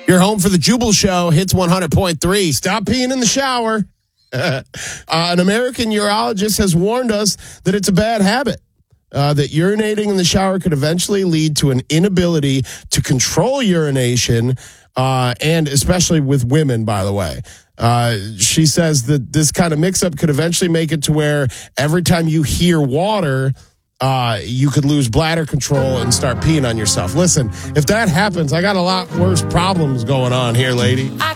You're home for the Jubal Show, Hits 100.3. Stop peeing in the shower. An American urologist has warned us that it's a bad habit. That urinating in the shower could eventually lead to an inability to control urination, and especially with women, by the way. She says that this kind of mix-up could eventually make it to where every time you hear water, you could lose bladder control and start peeing on yourself. Listen, if that happens, I got a lot worse problems going on here, lady.